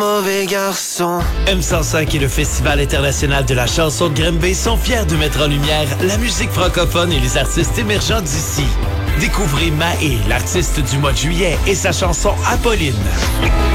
mauvais garçon. M105 et le Festival international de la chanson de Granby sont fiers de mettre en lumière la musique francophone et les artistes émergents d'ici. Découvrez Mahé, l'artiste du mois de juillet, et sa chanson Apolline.